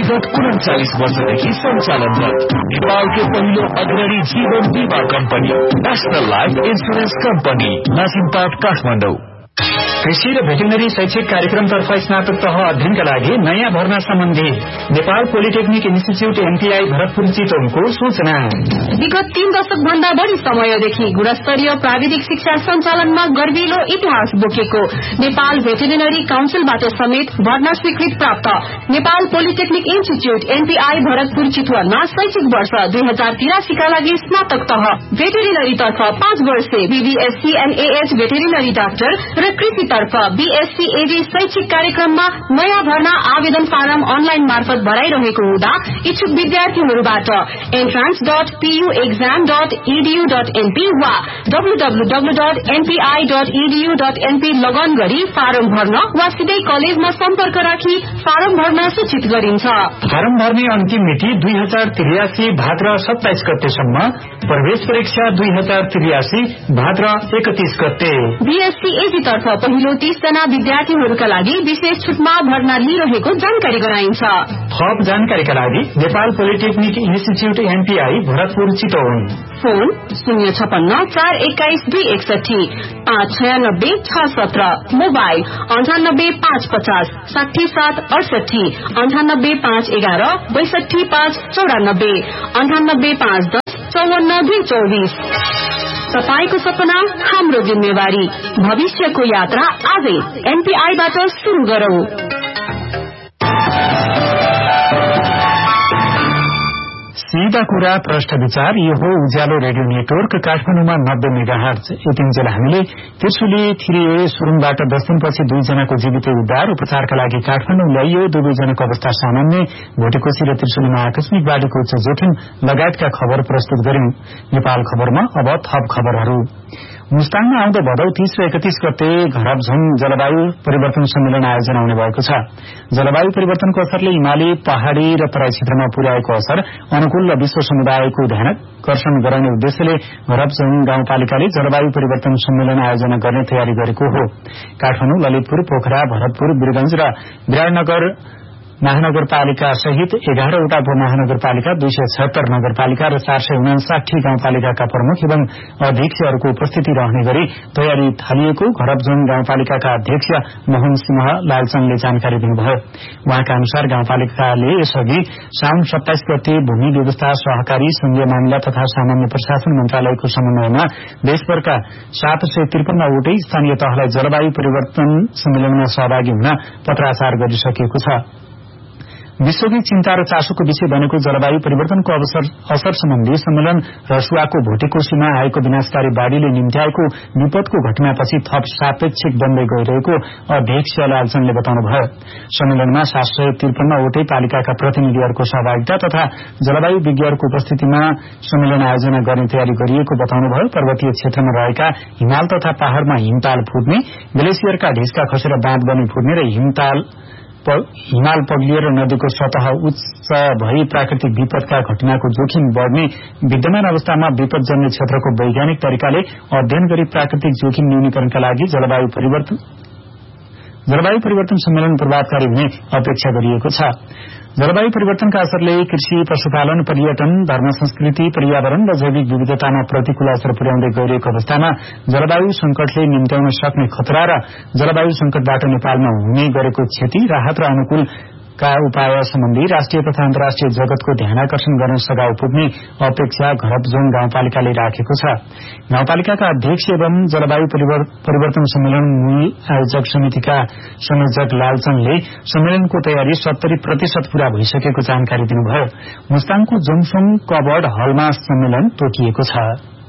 विगत 39 वर्षदेखि सञ्चालनरत नेपालको पहिलो अग्रणी जीवन बीमा company national life insurance company नासिमपाट Kathmandu. कृषि र भेटेरिनरी शैक्षिक कार्यक्रमतर्फ स्नातक तह अध्ययनका लागि नयाँ भर्ना सम्बन्धी Nepal polytechnic institute NPI Bharatpur चितवनको सूचना। विगत 3 दशक भन्दा बढ़ी समयदेखि गुणस्तरीय प्राविधिक शिक्षा सञ्चालनमा गर्विलो इतिहास बोकेको नेपाल भेटेरिनरी काउन्सिलबाट समेत भर्ना स्वीकृत प्राप्त Nepal polytechnic institute NPI Bharatpur चितवनमा शैक्षिक वर्ष 2083 का लागि स्नातक तह भेटेरिनरी तर्फ 5 वर्षे BVSc and AH veterinary doctor र कृषि तर्फ बीएससी एडी शैक्षिक कार्यक्रममा नयाँ भर्ना आवेदन फारम अनलाइन मार्फत भराइरहेको हुँदा इच्छुक विद्यार्थीहरूबाट entrance.puexam.edu.np वा www.npi.edu.np लगन गरी फारम भर्न वा सिधै कलेजमा सम्पर्क राखी फारम भर्न सूचित गरिन्छ। फारम भर्ने अन्तिम मिति 2083 भाद्र 27 गतेसम्म, प्रवेश परीक्षा 2083 भाद्र 31 गते। बीएससी एडी तर्फ पहिलो 30 जना विद्यार्थीहरूका लागि विशेष छुटमा भर्ना लिइरहेको जानकारी गराइन्छ। थप जानकारीका लागि Nepal polytechnic institute NPI Bharatpur Chitwan, phone 056-421-261, 596-617, mobile 98-550 6768, 98-511-62594, 98-510 54-224। तपाईको सपना हाम्रो जिम्मेवारी, भविष्यको यात्रा आजै एनपीआईबाट सुरु गरौं। सीधा कुरा प्रश्न विचार, यो हो उज्यालो रेडियो नेटवर्क काठमाडौँमा 90 मेगाहर्ज। यतिन्जेल हामीले त्रिशुली 3A सुरुङबाट 10 दिनपछि 2 जनाको जीवित उद्धार, उपचारका लागि काठमाडौँ ल्याइयो, 2 जनाको अवस्था सामान्य, भोटेकोशी र त्रिशुलीमा आकस्मिक बाढीको उच्च जोखिम लगायतका खबर प्रस्तुत गर्यौं। नेपाल खबरमा अब थप खबरहरू। मुस्ताङमा आउँदो भदौ 30 र 31 गते घरबझोङ जलवायु परिवर्तन सम्मेलन आयोजना हुने भएको छ। जलवायु परिवर्तनको असरले हिमाली, पहाड़ी र तराई क्षेत्रमा पुर्याएको असर अनुकूल र विश्व समुदायको ध्यानकर्षण गराउने उद्देश्यले घरबझोङ गाउँपालिकाले जलवायु परिवर्तन सम्मेलन आयोजना गर्ने तयारी गरेको हो। काठमाडौँ, ललितपुर, पोखरा, भरतपुर, वीरगंज र विराटनगर महानगरपालिका सहित 11वटा उपमहानगरपालिका, 276 नगरपालिका र 459 गाउँपालिकाका प्रमुख एवं अध्यक्षहरूको उपस्थिति रहने गरी तयारी थालिएको घरबझोङ गाउँपालिकाका अध्यक्ष मोहन सिंह लालचनले जानकारी दिनुभयो। उहाँका अनुसार गाउँपालिकाले यसअघि साउन 27 गते भूमि व्यवस्था, सहकारी, संघीय मामिला तथा सामान्य प्रशासन मन्त्रालयको समन्वयमा देशभरका 753वटै स्थानीय तहलाई जलवायु परिवर्तन सम्मेलनमा सहभागी हुन पत्राचार गरिसकेको छ। विश्वकै चिन्ता र चासोको विषय बनेको जलवायु परिवर्तनको असर सम्बन्धी सम्मेलन रसुवाको भोटेकोशीमा आएको विनाशकारी बाढ़ीले निम्त्याएको विपदको घटनापछि थप सापेक्षिक बन्दै गइरहेको अध्यक्ष लालचनले बताउनुभयो। सम्मेलनमा 753वटै पालिकाका प्रतिनिधिहरूको सहभागिता तथा जलवायु विज्ञहरूको उपस्थितिमा सम्मेलन आयोजना गर्ने तयारी गरिएको बताउनुभयो। पर्वतीय क्षेत्रमा रहेका हिमाल तथा पहाड़मा हिमताल फुट्ने, ग्लेसियरका ढिस्का खसेर बाँध बनी फुट्ने र हिमाल पग्लिएर नदीको सतह उच्च भई प्राकृतिक विपदका घटनाको जोखिम बढ़ने विद्यमान अवस्थामा विपदजन्य क्षेत्रको वैज्ञानिक तरिकाले अध्ययन गरी प्राकृतिक जोखिम न्यूनीकरणका लागि जलवायु परिवर्तन सम्मेलन प्रभावकारी हुने अपेक्षा गरिएको छ। जलवायु परिवर्तनका असरले कृषि, पशुपालन, पर्यटन, धर्म, संस्कृति, पर्यावरण र जैविक विविधतामा प्रतिकूल असर पुर्याउँदै गइरहेको अवस्थामा जलवायु संकटले निम्त्याउन सक्ने खतरा र जलवायु संकटबाट नेपालमा हुने गरेको क्षति, राहत र अनुकूल का उपाय सम्बन्धी राष्ट्रिय तथा अन्तर्राष्ट्रिय जगतको ध्यानाकर्षण गर्न सघाउ पुग्ने अपेक्षा घरबझोङ गाउँपालिकाले राखेको छ। गाउँपालिकाका अध्यक्ष एवं जलवायु परिवर्तन सम्मेलन मूल आयोजक समितिका संयोजक लालचनले सम्मेलनको तयारी 70% पूरा भइसकेको जानकारी दिनुभयो। मुस्ताङको जोङसोङ कवर्ड हलमा सम्मेलन तोकिएको छ।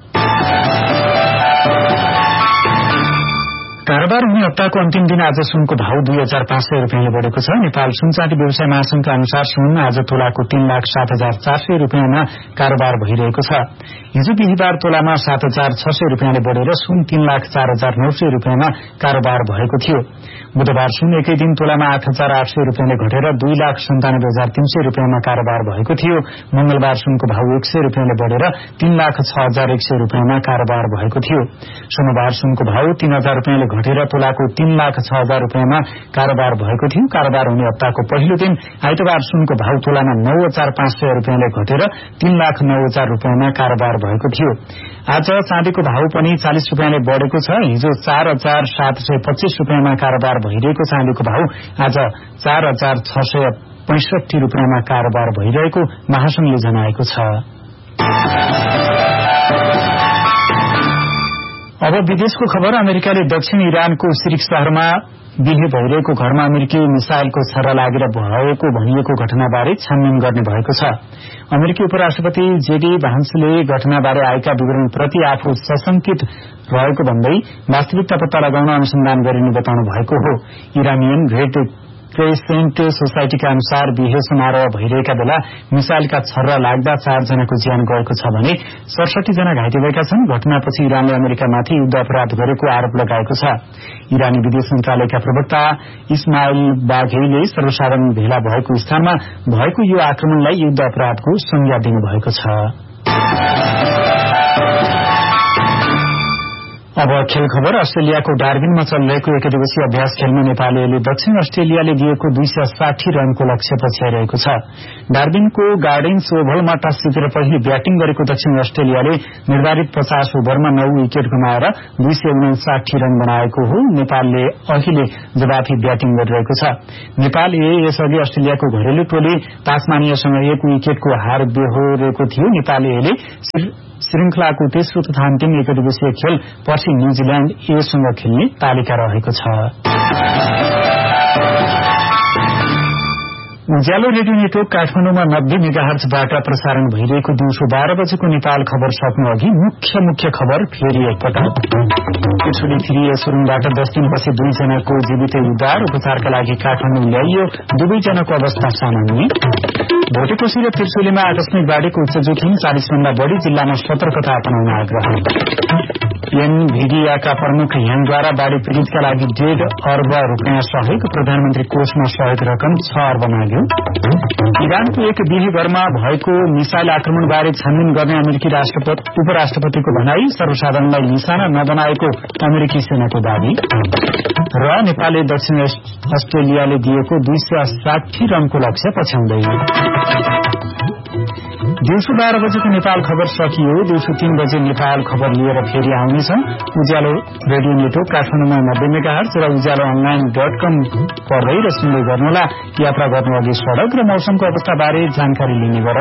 कारोबार हुने हप्ताको अन्तिम दिन आज सुनको भाव 2500 रुपियाँले बढेको छ। नेपाल सुनचाँदी व्यवसाय महासंघका अनुसार सुन आज तोलाको 3,07,400 रुपियाँमा कारोबार भइरहेको छ। हिजो बिहिबार तोलामा 7,600 रुपियाँले बढेर सुन 3,04,900 रुपियाँमा कारोबार भएको थियो। बुधबार सुन एकै दिन तोलामा 8,800 रुपियाँले घटेर 2,97,300 रुपियाँमा कारोबार भएको थियो। मंगलबार सुनको भाव 100 रुपियाँले बढेर 3,06,100 रुपियाँमा कारोबार भएको थियो। सोमबार सुनको भाव 3,000 रुपियाँले घटेर तोलाको 3,06,000 रुपियाँमा कारोबार भएको थियो। कारोबार हुने हप्ताको पहिलो दिन आइतबार सुनको भाव तोलामा 9,500 रुपियाँले घटेर 3,09,000 रुपियाँमा कारोबार भएको थियो। आज चाँदीको भाव पनि 40 रुपियाँले बढ़ेको छ। हिजो 4,725 रुपियाँमा कारोबार भइरहेको चाँदीको भाव आज 4,665 रुपियाँमा कारोबार भइरहेको महासंघले जनाएको छ। अब विदेशको खबर। अमेरिकाले दक्षिण इरानको सिरिक शहरमा बिहे भइरहेको घरमा अमेरिकी मिसाइलको छर्रा लागेर भएको भनिएको घटनाबारे छानबिन गर्ने भएको छ। अमेरिकी उपराष्ट्रपति जेडी भान्सले घटनाबारे आएका विवरणप्रति आफू सशंकित रहेको भन्दै वास्तविकता पत्ता लगाउन अनुसन्धान गरिने बताउनु भएको हो। इरानियन ग्रेट क्रेसेन्ट सोसाइटीका अनुसार बिहे समारोह भइरहेका बेला मिसाइलका छर्रा लाग्दा 4 जनाको ज्यान गएको छ भने 67 जना घाइते भएका छन्। घटनापछि इरानले अमेरिकामाथि युद्ध अपराध गरेको आरोप लगाएको छ। इरानी विदेश मन्त्रालयका प्रवक्ता इस्माइल बाघेले सर्वसाधारण भेला भएको स्थानमा भएको यो आक्रमणलाई युद्ध अपराधको संज्ञा दिनुभएको छ। अब खेल खबर। अस्ट्रेलियाको डार्बिनमा चलिरहेको एकदिवसीय अभ्यास खेलमा नेपालले दक्षिण अस्ट्रेलियाले दिएको 260 रनको लक्ष्य पछ्याइरहेको छ। डार्बिनको गार्डेन्स ओभलमा टस जितेर पहिले ब्याटिङ गरेको दक्षिण अस्ट्रेलियाले निर्धारित 50 ओभरमा 9 विकेट गुमाएर 259 रन बनाएको हो। नेपालले अहिले जवाफी ब्याटिङ गरिरहेको छ। नेपाल यसअघि अस्ट्रेलियाको घरेलु टोली तास्मानियासँग 1 विकेटको हार बेहोरेको थियो। नेपालले श्रृंखलाको तेस्रो तथा अन्तिम एकदिवसीय खेल पर्सि न्यूजील्याण्ड सँग खेल्ने तालिका रहेको छ। उज्यालो रेडियो नेटवर्क काठमाडौँमा 90 मेगाहर्जबाट प्रसारण भइरहेको दिउँसो 12 बजेको नेपाल खबर सक्नु अघि मुख्य खबर फेरि एकपटक। त्रिशुली 3A सुरुङबाट 10 दिनपछि 2 जनाको जीवित उद्धार। उपचारका लागि काठमाडौँ ल्याइयो। 2 जनाको अवस्था सामान्य। भोटेकोशी र त्रिशुलीमा आकस्मिक बाढ़ीको उच्च जोखिम। 40 भन्दा बढ़ी जिल्लामा सतर्कता अपनाउन आग्रह। एनभिडियाका प्रमुख याङद्वारा बाढ़ी पीड़ितका लागि 1.5 अर्ब रुपियाँ सहयोग। प्रधानमन्त्री कोषमा सहयोग रकम 6 अर्ब माग्यो। इरानको एक बिहे घरमा भएको मिसाइल आक्रमणबारे छानबिन गर्ने अमेरिकी उपराष्ट्रपतिको भनाई। सर्वसाधारणलाई निशाना नबनाएको अमेरिकी सेनाको दावी। र नेपालले दक्षिण अस्ट्रेलियाले दिएको 260 रनको लक्ष्य पछ्याउँदै। दिउँसो 12 बजेको नेपाल खबर सकियो। दिउँसो 3 बजे नेपाल खबर लिएर फेरि आउनेछौं। उज्यालो रेडियो नेटवर्क काठमाडौँमा 90 मेगाहर्ज र उज्यालो online.com पढ्दै र सुन्दै गर्नुहोला। यात्रा गर्नु अघि सड़क र मौसमको अवस्थाबारे जानकारी लिने गरौं।